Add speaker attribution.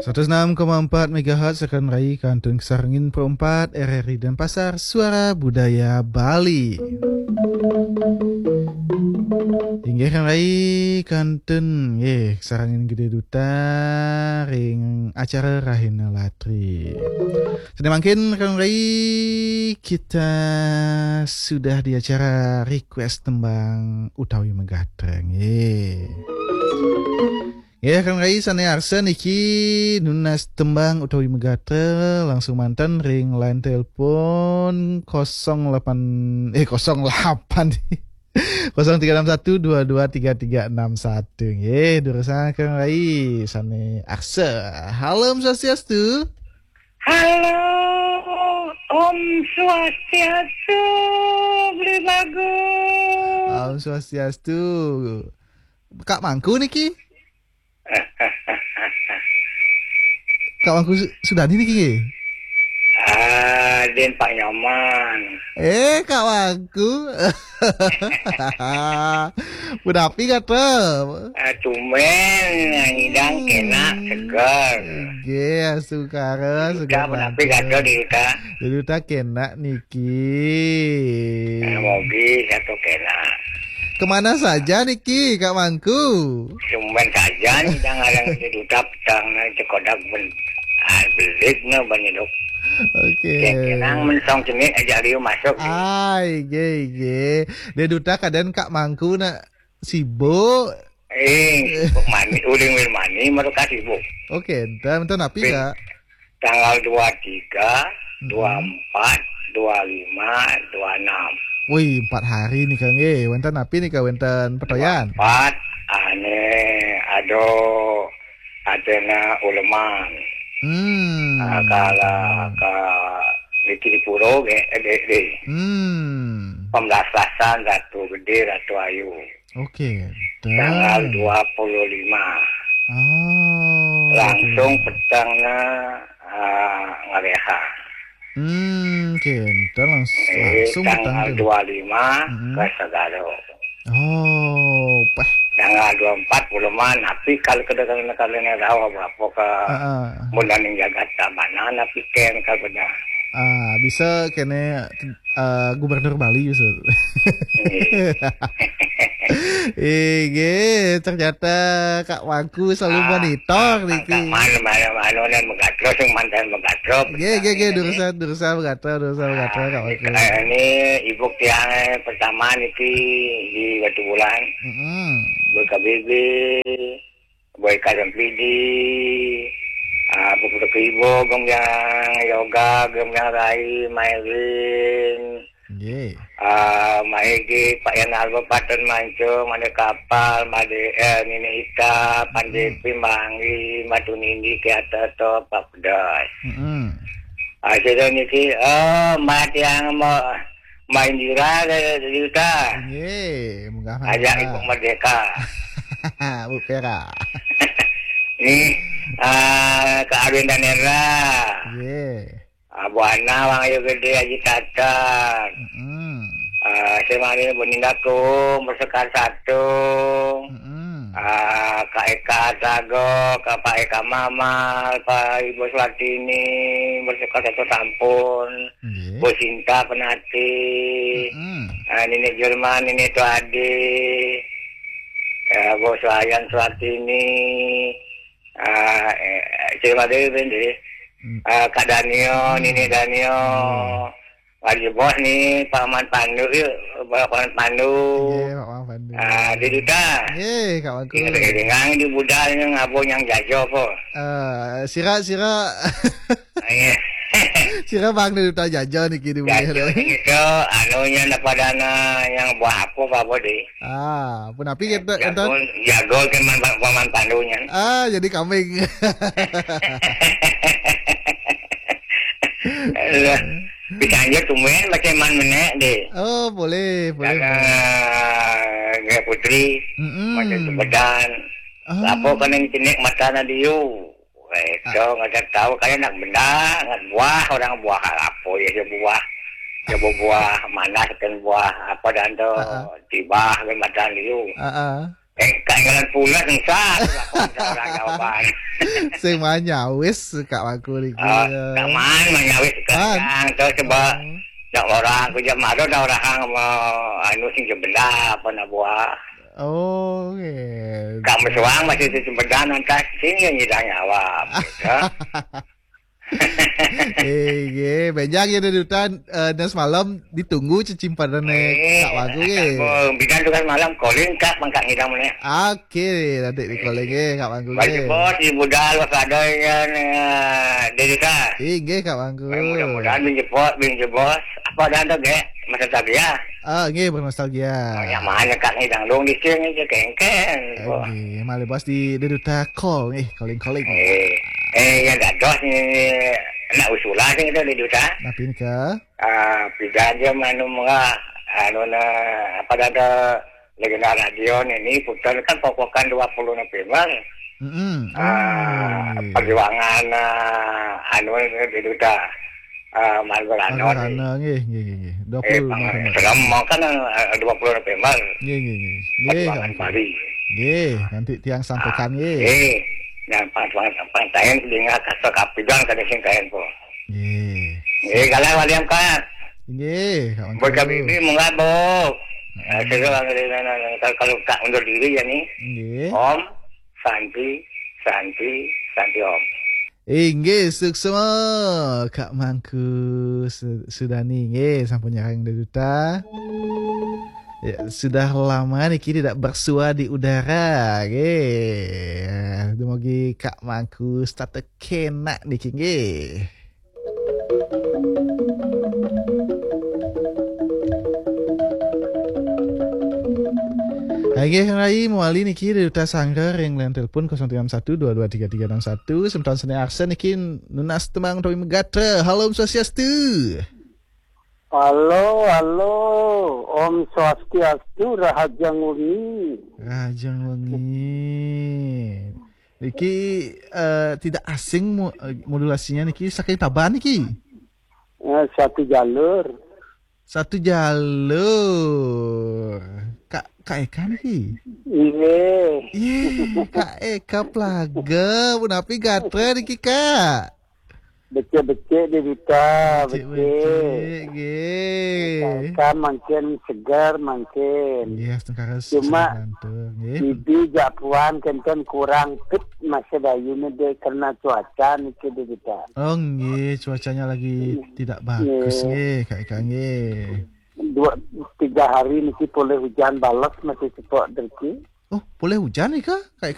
Speaker 1: 106,4 MHz akan meraih Kantun Kesarangin Perempat RRI dan Pasar Suara Budaya Bali. Hingga akan meraih Kantun Kesarangin Gede Duta ring acara Rahina Latri. Sedang makin akan meraih kita sudah di acara request tembang Utawi Megatreng. Ya kan Rai sana arsa niki nunas tembang utawi megate langsung mantan ring line telepon 08 08 0361 223361. Ye durasa kan Rai sana arsa. Halo Om Swastiastu.
Speaker 2: Halo Om Swastiastu, beli bagus.
Speaker 1: Om Swastiastu. Kak Mangku niki. Kak Mangku sudah nih niki.
Speaker 2: Den Pak Nyaman.
Speaker 1: Kak Mangku. Budapi kata.
Speaker 2: Tumen ngidang kena segar.
Speaker 1: Ge sukara
Speaker 2: Sudah budapi kata dirita.
Speaker 1: Dirita kena niki.
Speaker 2: Mobil satu kena.
Speaker 1: Kemana saja niki Kak Mangku?
Speaker 2: Cuman saja ngidang ada dirita petang cekodak belik na banyak.
Speaker 1: Oke.
Speaker 2: Kenang mensong cengi aja riu masuk.
Speaker 1: Ai ge. Dia duta kadan Kak Mangku na sibuk.
Speaker 2: Sibuk mani, uling wil mani maru ka sibuk.
Speaker 1: Oke, dan napi Kak?
Speaker 2: Tanggal 23, 24, 25, 26.
Speaker 1: Wih, 4 hari nih Kang wenten napi nih Kak wenten petoyan.
Speaker 2: 4 ane ado adena uleman. Kala ka di puro ge. Pemlasasan Ratu Gede Ratu Ayu.
Speaker 1: Oke.
Speaker 2: Tanggal 25. Langsung petangna ngareha.
Speaker 1: Kita langsung
Speaker 2: tanggal 25 ke Sagado. Tanggal 24 bulan tapi kalau kedatangan kalian tahu apa ke bulan yang jagat tabanan tapi ken kabeda.
Speaker 1: Bisa kene Gubernur Bali bisa. Ternyata Kak Mangku selalu monitor niki.
Speaker 2: Mana dan megatro sing mantan megatro.
Speaker 1: Dursa megatro Kak Mangku.
Speaker 2: Ini ibu tiang pertama niki di Batu Bulan. Boy KBB, Boy Kadampidi, beberapa ibu gemjang yoga, gemjang rai, Mairin. Maigi, Pak Yanalbo, Paten Manco, Made Kapal, Made Nini Ita, Pandepi, Mangi, Matunindi, Kiatato, Pak Pedas. Jadi niki, Mat yang mau main dira dari kita. Ajak Ibu Merdeka.
Speaker 1: Bu Pera.
Speaker 2: Ini ke Arwin dan Era. Abu Ana, Wang Ayu Gede, Haji Tatar. Semari Bonindako, Bersekar Satu. Kak Eka Sago, Pak Eka Mamal, Pak Ibu Swatini, Bersekar Satu Tampun. Bu Sinta Penati. Ini Jerman, ini Tu Adi. Bu Swayan Swatini. Semari Bendi. Kak Danio, Nini Danio, Wajib Bos nih, Pak Man Pandu, Pak Man Pandu. Di Duta.
Speaker 1: Kak Mangku.
Speaker 2: Dengan di budal yang ngabo yang jajo po.
Speaker 1: Sira. Sira bang di Duta jajo nih kini
Speaker 2: budal. Itu anunya napadana yang buah apa deh.
Speaker 1: Pun api kita
Speaker 2: jago kan Man Pandunya.
Speaker 1: Jadi kambing.
Speaker 2: Bisa aja tumben pakai man menek deh.
Speaker 1: Boleh.
Speaker 2: Gaya putri, macam sebedan. Lapo kan yang cinek mata na diu. Itu nggak tahu kayak nak benda, nggak buah orang buah apa ya buah mana kan buah apa dan tu tiba ke mata diu. Keinginan pula sengsa, orang jawaban.
Speaker 1: Sing manyawis Kak Mangku niki.
Speaker 2: Tak man manyawis kan. Terus coba nak orang aku jam ada orang anu sing sebelah apa nak buat.
Speaker 1: Oh,
Speaker 2: Kamu suang masih sebelah nanti sini nyidang awak.
Speaker 1: Benjang ya dutan dan semalam ditunggu cicimpadan Kak Mangku ge.
Speaker 2: Bidan tugas malam calling Kak mangkak hidang mana.
Speaker 1: Oke, nanti di calling Kak Mangku ge.
Speaker 2: Bagi bos di budal wakadanya dari ta.
Speaker 1: Nggih Kak Mangku.
Speaker 2: Mudah-mudahan binje bos. Apa dah tu ge? Masa tadi ya.
Speaker 1: Nggih bernostalgia.
Speaker 2: Yang mana Kak hidang dong di sini je kengken.
Speaker 1: Nggih, male bos di duta call calling.
Speaker 2: Yang dados ni nak usulan ni kita di duta.
Speaker 1: Napi ni ka?
Speaker 2: Pidan je manu mga na apa dah legenda radio ni putar kan pokokan 20 November. Perjuangan di duta. Malverano
Speaker 1: nggih. 20 November.
Speaker 2: Selama kan 20 November.
Speaker 1: Nggih. Nggih, nanti tiang sampaikan nggih.
Speaker 2: Dan pantayan dengan kata kapidan kada sing kaen po.
Speaker 1: Nggih.
Speaker 2: Kalau waliam kan.
Speaker 1: Nggih, Kak Mangku.
Speaker 2: Bocah bibi mengabok. Kalau Kak undur diri ya ni.
Speaker 1: Nggih.
Speaker 2: Om Santi Om.
Speaker 1: Nggih, suksema Kak Mangku Sudani nggih sampun nyarang duta. Ya, sudah lama niki tidak bersua di udara nggih. Dumugi Kak Mangku start kena niki nggih. Nggih rai muali niki di duta sanggar yang lain telepon 031223361 sebentar sene Arsen niki nunas temang Towi Megatra. Halo Om Swastiastu.
Speaker 3: Halo, Om Swastiastu, Rahajang Wengi.
Speaker 1: Niki tidak asing modulasinya niki saking Taban niki.
Speaker 3: Satu jalur.
Speaker 1: Kak Eka niki.
Speaker 3: Iya.
Speaker 1: Kak Eka plaga, menapi gatra niki Kak.
Speaker 3: Becek-becek di duta,
Speaker 1: becek.
Speaker 3: Kan makin segar makin. Cuma bibi jak puan kenten kurang fit masa dayu ni deh karena cuaca ni ke di duta.
Speaker 1: Oh nggih, cuacanya lagi tidak bagus nggih, Kak Eka nggih.
Speaker 3: 2-3 hari ni boleh hujan balas masih cepat derki.
Speaker 1: Oh, boleh hujan nih Kak?